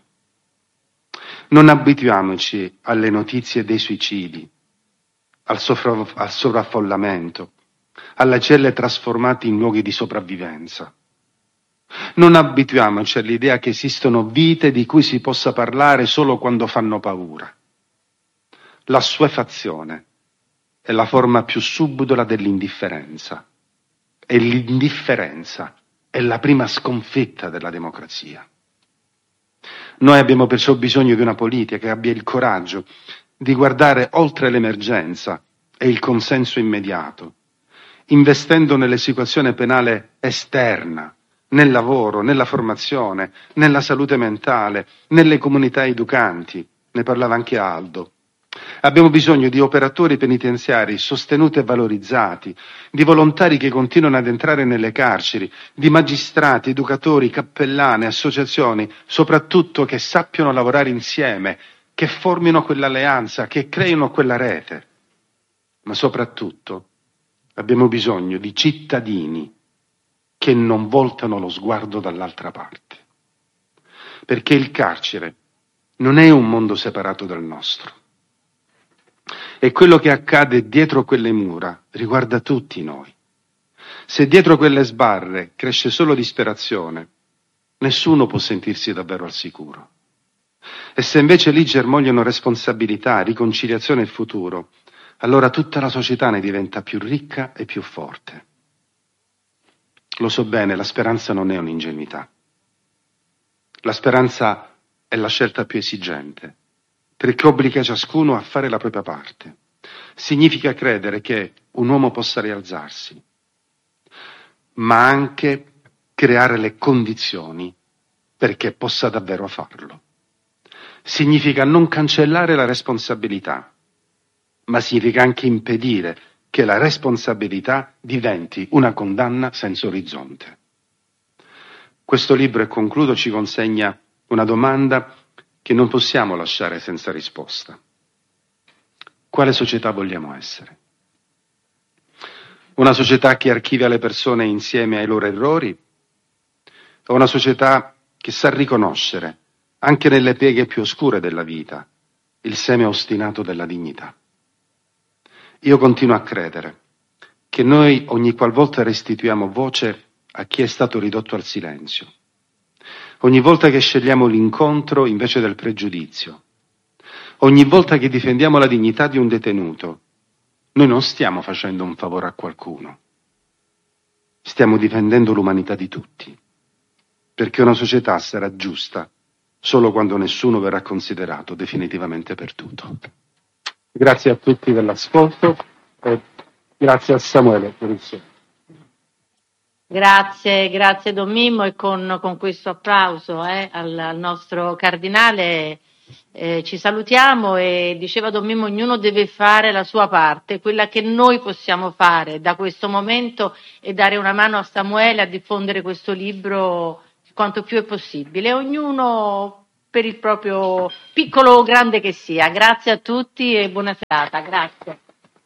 non abituiamoci alle notizie dei suicidi, al, soffra- al sovraffollamento, alle celle trasformate in luoghi di sopravvivenza. Non abituiamoci all'idea che esistono vite di cui si possa parlare solo quando fanno paura. L'assuefazione è la forma più subdola dell'indifferenza e l'indifferenza è la prima sconfitta della democrazia. Noi abbiamo perciò bisogno di una politica che abbia il coraggio di guardare oltre l'emergenza e il consenso immediato, investendo nell'esecuzione penale esterna, nel lavoro, nella formazione, nella salute mentale, nelle comunità educanti. Ne parlava anche Aldo. Abbiamo bisogno di operatori penitenziari sostenuti e valorizzati, di volontari che continuano ad entrare nelle carceri, di magistrati, educatori, cappellane, associazioni, soprattutto che sappiano lavorare insieme, che formino quell'alleanza, che creino quella rete. Ma soprattutto abbiamo bisogno di cittadini che non voltano lo sguardo dall'altra parte. Perché il carcere non è un mondo separato dal nostro. E quello che accade dietro quelle mura riguarda tutti noi. Se dietro quelle sbarre cresce solo disperazione, nessuno può sentirsi davvero al sicuro. E se invece lì germogliano responsabilità, riconciliazione e futuro, allora tutta la società ne diventa più ricca e più forte. Lo so bene, la speranza non è un'ingenuità. La speranza è la scelta più esigente, perché obbliga ciascuno a fare la propria parte. Significa credere che un uomo possa rialzarsi, ma anche creare le condizioni perché possa davvero farlo. Significa non cancellare la responsabilità, ma significa anche impedire che la responsabilità diventi una condanna senza orizzonte. Questo libro, e concludo, ci consegna una domanda che non possiamo lasciare senza risposta. Quale società vogliamo essere? Una società che archivia le persone insieme ai loro errori? O una società che sa riconoscere, anche nelle pieghe più oscure della vita, il seme ostinato della dignità? Io continuo a credere che noi ogni qualvolta restituiamo voce a chi è stato ridotto al silenzio, ogni volta che scegliamo l'incontro invece del pregiudizio, ogni volta che difendiamo la dignità di un detenuto, noi non stiamo facendo un favore a qualcuno, stiamo difendendo l'umanità di tutti, perché una società sarà giusta solo quando nessuno verrà considerato definitivamente perduto. Grazie a tutti per l'ascolto e grazie a Samuele per il suo. Grazie, grazie Don Mimmo, e con, con questo applauso eh, al, al nostro cardinale eh, ci salutiamo. E diceva Don Mimmo, ognuno deve fare la sua parte, quella che noi possiamo fare da questo momento e dare una mano a Samuele a diffondere questo libro quanto più è possibile. Ognuno per il proprio piccolo o grande che sia. Grazie a tutti e buona serata. Grazie.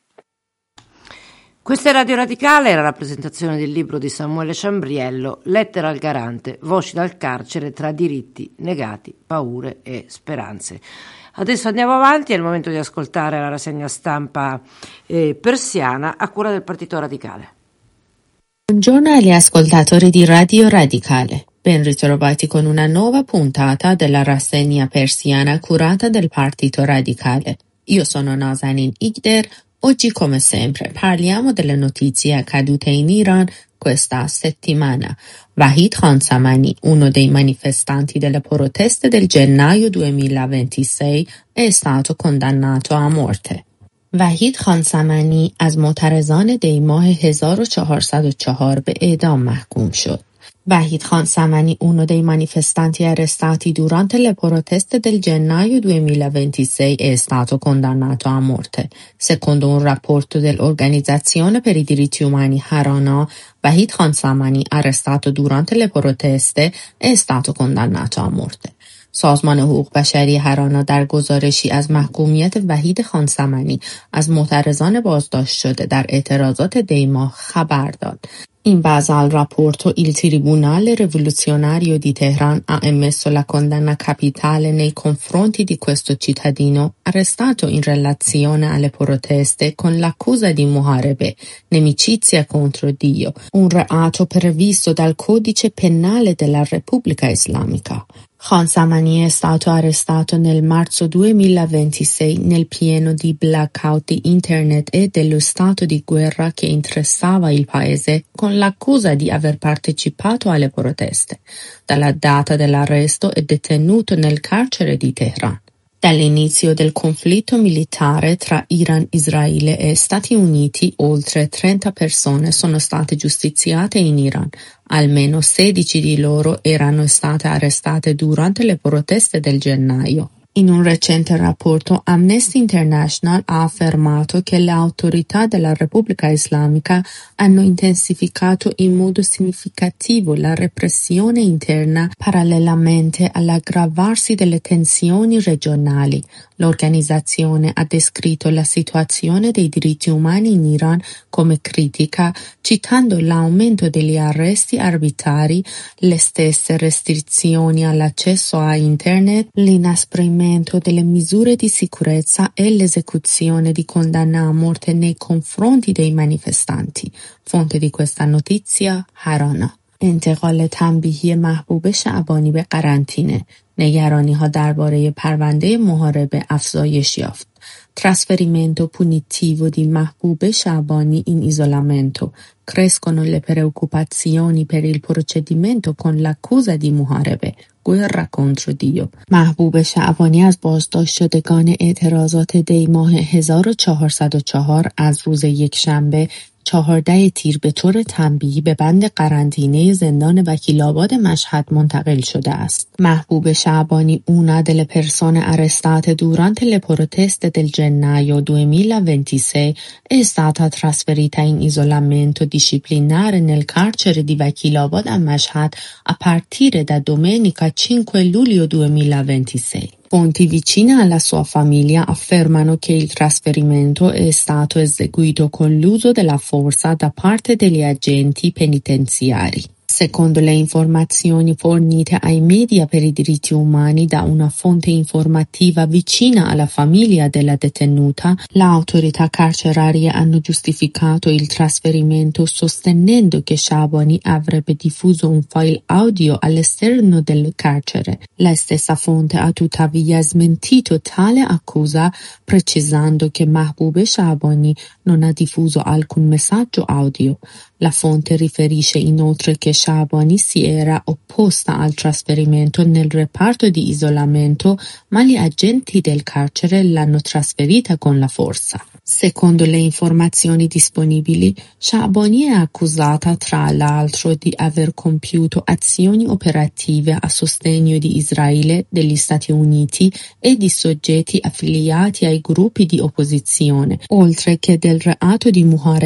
Questa è Radio Radicale, la rappresentazione del libro di Samuele Ciambriello, Lettera al garante, voci dal carcere tra diritti negati, paure e speranze. Adesso andiamo avanti, è il momento di ascoltare la rassegna stampa eh, persiana a cura del Partito Radicale. Buongiorno agli ascoltatori di Radio Radicale, ben ritrovati con una nuova puntata della rassegna persiana curata del Partito Radicale. Io sono Nazanin Igder. Oggi, come sempre, parliamo delle notizie accadute in Iran questa settimana. Vahid Khansamani, uno dei manifestanti delle proteste del gennaio duemilaventisei, è stato condannato a morte. وحید خانسمنی از معترضان دی ماه هزار و چهارصد و چهار به اعدام محکوم شد. Vahid Khansamani, uno dei manifestanti arrestati durante le proteste del gennaio duemilaventisei, è stato condannato a morte. Secondo un rapporto dell'Organizzazione per i diritti umani Harana, Vahid Khansamani, arrestato durante le proteste, è stato condannato a morte. سازمان حقوق بشری هرانا در گزارشی از محکومیت وحید خانسمنی از معترضان بازداشت شده در اعتراضات دیما خبر داد. In base al rapporto, il Tribunale Rivoluzionario di Teheran ha emesso la condanna capitale nei confronti di questo cittadino arrestato in relazione alle proteste con l'accusa di muharebe, nemicizia contro Dio, un reato previsto dal Codice Penale della Repubblica Islamica. Khansamani è stato arrestato nel marzo duemilaventisei nel pieno di blackout di internet e dello stato di guerra che interessava il paese con l'accusa di aver partecipato alle proteste. Dalla data dell'arresto è detenuto nel carcere di Teheran. Dall'inizio del conflitto militare tra Iran, Israele e Stati Uniti, oltre trenta persone sono state giustiziate in Iran. Almeno sedici di loro erano state arrestate durante le proteste del gennaio. In un recente rapporto, Amnesty International ha affermato che le autorità della Repubblica Islamica hanno intensificato in modo significativo la repressione interna parallelamente all'aggravarsi delle tensioni regionali. L'organizzazione ha descritto la situazione dei diritti umani in Iran come critica, citando l'aumento degli arresti arbitrari, le stesse restrizioni all'accesso a internet, l'inasprimento delle misure di sicurezza e l'esecuzione di condanna a morte nei confronti dei manifestanti. Fonte di questa notizia, Harana. انتقال تنبیهی محبوب شعبانی به قرنطینه. نگرانی‌ها درباره پرونده محاربه افزایش یافت. Trasferimento punitivo di Mahbub Shabani in isolamento. Crescono le preoccupazioni per il procedimento con l'accusa di muharebe, guerra contro Dio. محبوب شعبانی از بازداشت شدگان اعتراضات دی ماه هزار و چهارصد و چهار از روز یکشنبه چهارده تیر به طور تنبیهی به بند قرنطینه زندان وکیل‌آباد مشهد منتقل شده است. محبوب شعبانی, una delle persone arrestate durante le proteste del gennaio duemilaventisei, è stata trasferita in isolamento disciplinare nel carcere di Vakilabad a Mashhad a partire da domenica cinque luglio duemilaventisei. Fonti vicine alla sua famiglia affermano che il trasferimento è stato eseguito con l'uso della forza da parte degli agenti penitenziari. Secondo le informazioni fornite ai media per i diritti umani da una fonte informativa vicina alla famiglia della detenuta, le autorità carcerarie hanno giustificato il trasferimento sostenendo che Shabani avrebbe diffuso un file audio all'esterno del carcere. La stessa fonte ha tuttavia smentito tale accusa, precisando che Mahbub Shabani non ha diffuso alcun messaggio audio. La fonte riferisce inoltre che Shabani si era opposta al trasferimento nel reparto di isolamento, ma gli agenti del carcere l'hanno trasferita con la forza. Secondo le informazioni disponibili, Shabani è accusata tra l'altro di aver compiuto azioni operative a sostegno di Israele, degli Stati Uniti e di soggetti affiliati ai gruppi di opposizione, oltre che del reato di muharebe,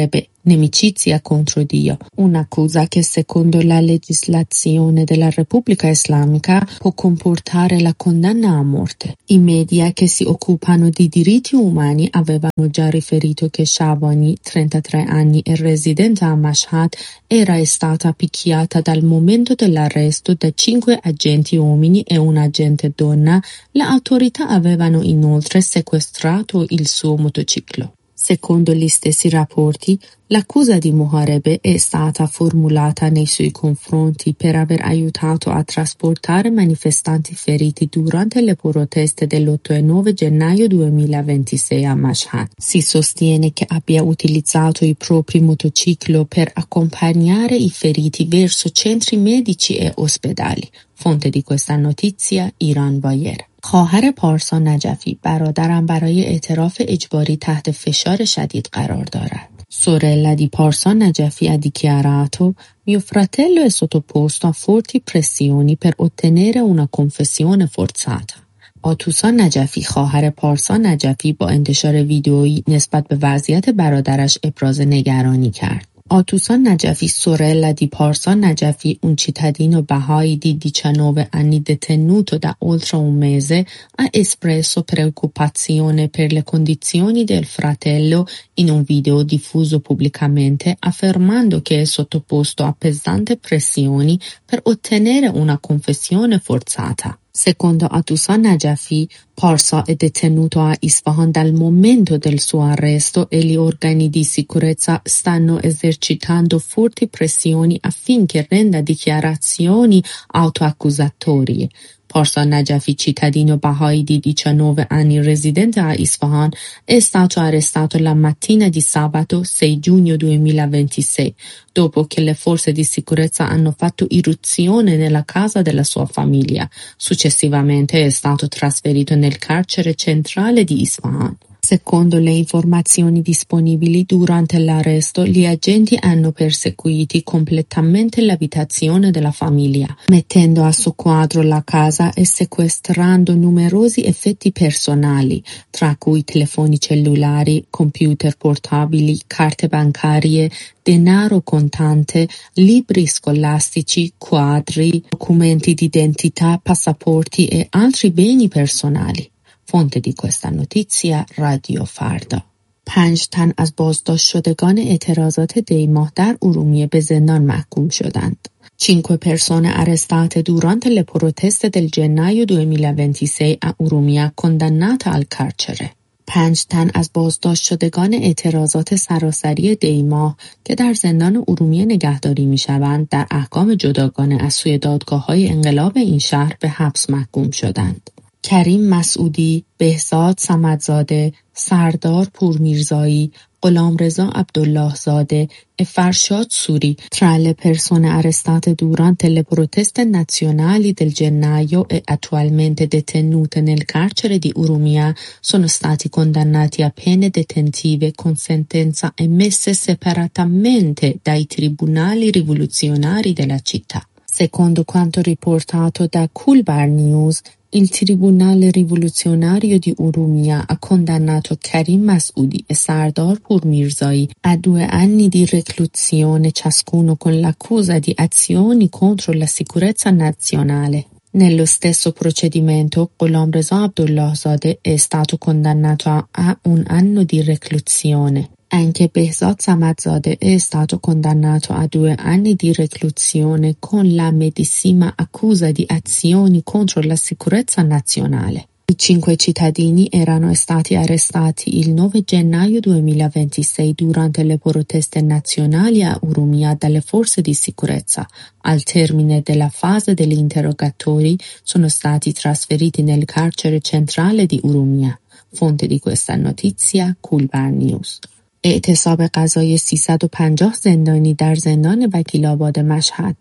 Nemicizia contro Dio, un'accusa che secondo la legislazione della Repubblica Islamica può comportare la condanna a morte. I media che si occupano di diritti umani avevano già riferito che Shabani, trentatré anni e residente a Mashhad, era stata picchiata dal momento dell'arresto da cinque agenti uomini e un agente donna. Le autorità avevano inoltre sequestrato il suo motociclo. Secondo gli stessi rapporti, l'accusa di Muharebe è stata formulata nei suoi confronti per aver aiutato a trasportare manifestanti feriti durante le proteste dell'otto e nove gennaio duemilaventisei a Mashhad. Si sostiene che abbia utilizzato il proprio motociclo per accompagnare i feriti verso centri medici e ospedali. Fonte di questa notizia ایران وایر. خواهر پارسا نجفی برادرم برای اعتراف اجباری تحت فشار شدید قرار دارد. Sorella di Parsa Najafi ha dichiarato: mio fratello è sottoposto a forti pressioni per ottenere una confessione forzata. آتوسا نجفی خواهر پارسا نجفی با انتشار ویدئویی نسبت به وضعیت برادرش ابراز نگرانی کرد. Atusa Najafi, sorella di Parsa Najafi, un cittadino Bahá'í di diciannove anni detenuto da oltre un mese, ha espresso preoccupazione per le condizioni del fratello in un video diffuso pubblicamente, affermando che è sottoposto a pesanti pressioni per ottenere una confessione forzata. Secondo Atusa Najafi, Parsa è detenuto a Isfahan dal momento del suo arresto e gli organi di sicurezza stanno esercitando forti pressioni affinché renda dichiarazioni autoaccusatorie. Parsa Najafi, cittadino Bahá'í di diciannove anni residente a Isfahan, è stato arrestato la mattina di sabato sei giugno duemilaventisei, dopo che le forze di sicurezza hanno fatto irruzione nella casa della sua famiglia. Successivamente è stato trasferito nel carcere centrale di Isfahan. Secondo le informazioni disponibili, durante l'arresto gli agenti hanno perseguito completamente l'abitazione della famiglia, mettendo a soqquadro la casa e sequestrando numerosi effetti personali, tra cui telefoni cellulari, computer portabili, carte bancarie, denaro contante, libri scolastici, quadri, documenti d'identità, passaporti e altri beni personali. fonte di questa notizia رادیو فردا. پنج تن از بازداشت شدگان اعتراضات دیماه در ارومیه به زندان محکوم شدند. Cinque persone arrestate durante le proteste del gennaio duemilaventisei a Urumia condannate al carcere. پنج تن از بازداشت شدگان اعتراضات سراسری دیماه که در زندان ارومیه نگهداری می‌شوند در احکام جداگانه از سوی دادگاه‌های انقلاب این شهر به حبس محکوم شدند. کریم مسعودی، بهزاد صمدزاده، سردار پورمیرزایی, غلامرضا Abdullah Zade e Farshad Suri, tra le persone arrestate durante le proteste nazionali del gennaio e attualmente detenute nel carcere di Urumia, sono stati condannati a pene detentive con sentenza emesse separatamente dai tribunali rivoluzionari della città. Secondo quanto riportato da Kulbar News, il Tribunale rivoluzionario di Urumia ha condannato Karim Mas'udi e Sardar Pourmirzai a due anni di reclusione ciascuno con l'accusa di azioni contro la sicurezza nazionale. Nello stesso procedimento, Ghulamreza Abdullah Zade è stato condannato a, a un anno di reclusione. Anche Behzad Samadzadeh è stato condannato a due anni di reclusione con la medesima accusa di azioni contro la sicurezza nazionale. I cinque cittadini erano stati arrestati il nove gennaio duemilaventisei durante le proteste nazionali a Urumia dalle forze di sicurezza. Al termine della fase degli interrogatori sono stati trasferiti nel carcere centrale di Urumia. Fonte di questa notizia Kulbar News. اعتصاب قضای سیصد و پنجاه زندانی در زندان وکیل آباد مشهد.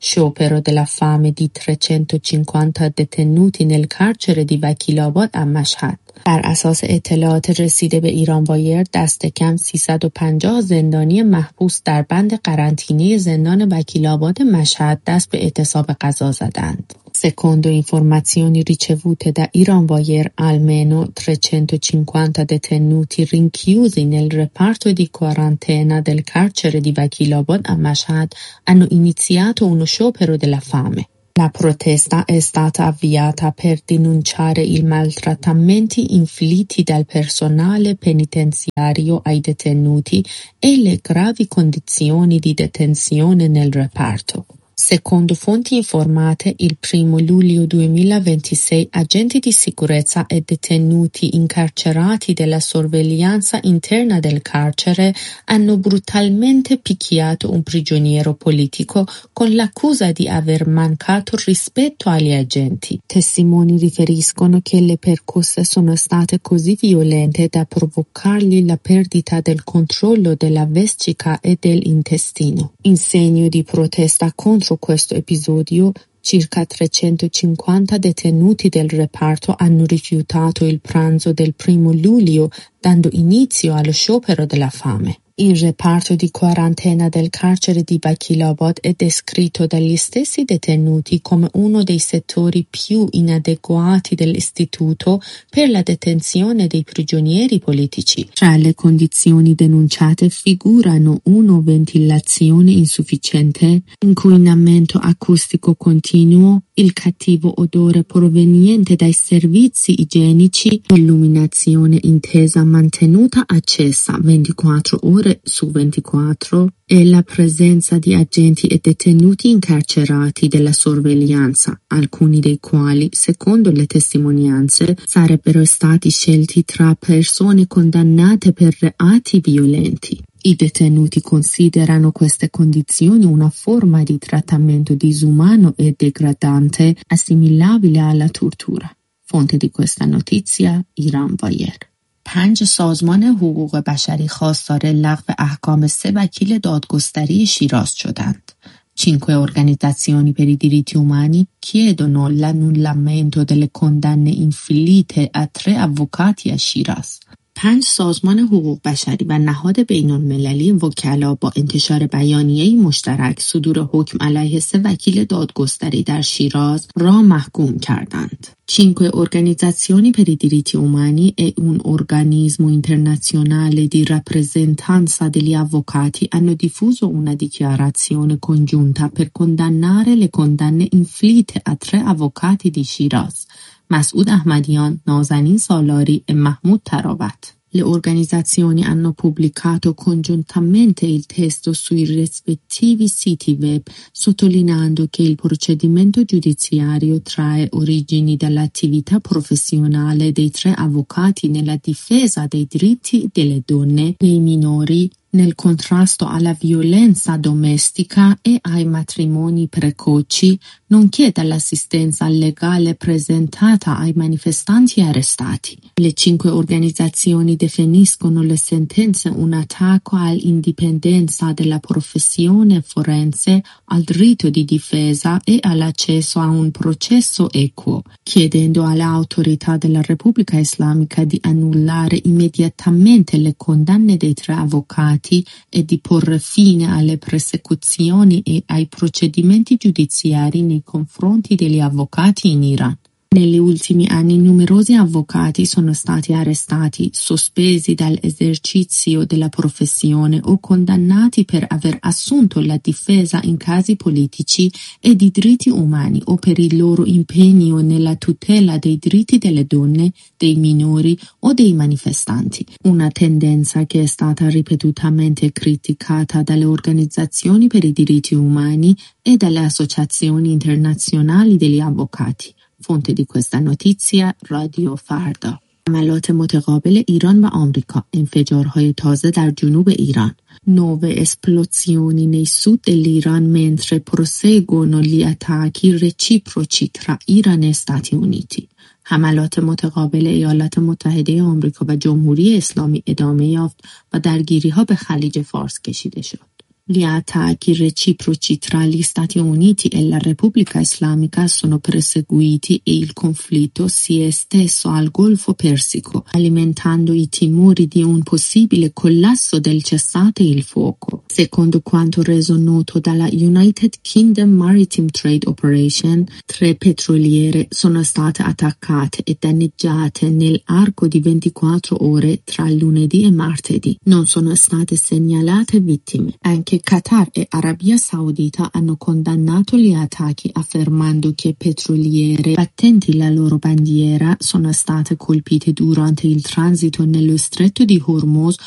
Sciopero della fame di trecentocinquanta detenuti nel carcere di وکیل‌آباد a مشهد. بر اساس اطلاعات رسیده به ایران وایر دست کم سیصد و پنجاه زندانی محبوس در بند قرنطینه زندان وکیل‌آباد مشهد دست به اعتصاب غذا زدند. Secondo informazioni ricevute da Iran Wire, almeno trecentocinquanta detenuti rinchiusi nel reparto di quarantena del carcere di وکیل‌آباد a Mashhad hanno iniziato uno sciopero della fame. La protesta è stata avviata per denunciare i maltrattamenti inflitti dal personale penitenziario ai detenuti e le gravi condizioni di detenzione nel reparto. Secondo fonti informate, il primo luglio duemilaventisei agenti di sicurezza e detenuti incarcerati della sorveglianza interna del carcere hanno brutalmente picchiato un prigioniero politico con l'accusa di aver mancato rispetto agli agenti. Testimoni riferiscono che le percosse sono state così violente da provocargli la perdita del controllo della vescica e dell'intestino. In segno di protesta contro questo episodio, circa trecentocinquanta detenuti del reparto hanno rifiutato il pranzo del primo luglio, dando inizio allo sciopero della fame. Il reparto di quarantena del carcere di وکیل‌آباد è descritto dagli stessi detenuti come uno dei settori più inadeguati dell'istituto per la detenzione dei prigionieri politici. Tra le condizioni denunciate figurano uno ventilazione insufficiente, inquinamento acustico continuo, il cattivo odore proveniente dai servizi igienici, illuminazione intesa mantenuta accesa ventiquattro ore su ventiquattro e la presenza di agenti e detenuti incarcerati della sorveglianza, alcuni dei quali, secondo le testimonianze, sarebbero stati scelti tra persone condannate per reati violenti. I detenuti considerano queste condizioni una forma di trattamento disumano e degradante assimilabile alla tortura. Fonte di questa notizia, Iran Wire. پنج سازمان حقوق بشری خواستار لغو احکام سه وکیل دادگستری شیراز شدند. Cinque organizzazioni per i diritti umani chiedono l'annullamento delle condanne inflitte a tre avvocati a Shiraz. پنج سازمان حقوق بشری و نهاد بین‌المللی وکلا با انتشار بیانیه‌ای مشترک صدور حکم علیه سه وکیل دادگستری در شیراز را محکوم کردند. Cinque organizzazioni per i diritti umani e un organismo internazionale di rappresentanza degli avvocati hanno diffuso una dichiarazione congiunta per condannare le condanne inflitte a tre avvocati di Shiraz, Mas'ud Ahmadian, Nazanin Salari e Mahmoud Tarabat. Le organizzazioni hanno pubblicato congiuntamente il testo sui rispettivi siti web, sottolineando che il procedimento giudiziario trae origini dall'attività professionale dei tre avvocati nella difesa dei diritti delle donne, dei minori, nel contrasto alla violenza domestica e ai matrimoni precoci, nonché dall'assistenza legale presentata ai manifestanti arrestati. Le cinque organizzazioni definiscono le sentenze un attacco all'indipendenza della professione forense, al diritto di difesa e all'accesso a un processo equo, chiedendo alle autorità della Repubblica Islamica di annullare immediatamente le condanne dei tre avvocati e di porre fine alle persecuzioni e ai procedimenti giudiziari nei confronti degli avvocati in Iran. Negli ultimi anni numerosi avvocati sono stati arrestati, sospesi dall'esercizio della professione o condannati per aver assunto la difesa in casi politici e di diritti umani o per il loro impegno nella tutela dei diritti delle donne, dei minori o dei manifestanti. Una tendenza che è stata ripetutamente criticata dalle organizzazioni per i diritti umani e dalle associazioni internazionali degli avvocati. fonte di questa notizia رادیو فردا. حملات متقابل ایران و آمریکا، انفجارهای تازه در جنوب ایران. Nuove esplosioni nei sud dell'Iran mentre proseguono gli attacchi reciproci tra Iran e Stati Uniti. حملات متقابل ایالات متحده آمریکا و جمهوری اسلامی ادامه یافت و درگیری‌ها به خلیج فارس کشیده شد. Gli attacchi reciproci tra gli Stati Uniti e la Repubblica Islamica sono proseguiti e il conflitto si è esteso al Golfo Persico, alimentando i timori di un possibile collasso del cessate il fuoco. Secondo quanto reso noto dalla United Kingdom Maritime Trade Operation, tre petroliere sono state attaccate e danneggiate nell'arco di ventiquattro ore tra lunedì e martedì. Non sono state segnalate vittime. Anche Qatar e Arabia Saudita hanno condannato gli attacchi, affermando che petroliere battenti la loro bandiera sono state colpite durante il transito nello stretto di Hormuz